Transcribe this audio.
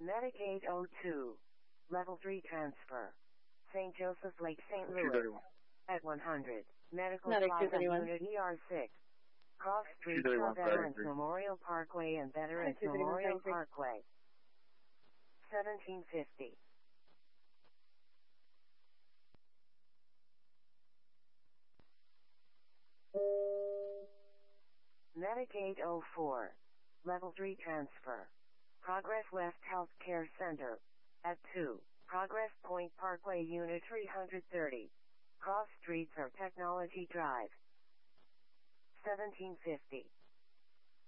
Medic 802. Level 3 transfer. St. Joseph Lake, St. Louis. 231. At 100. Medical Medic Plaza 231. Unit ER6. Cross Street, 231 Veterans Friday. Memorial Parkway and Veterans 231 Memorial Friday. Parkway. 1750. Medic 804. Level 3 transfer. Progress West Healthcare Center. At 2. Progress Point Parkway Unit 330. Cross Streets or Technology Drive. 1750.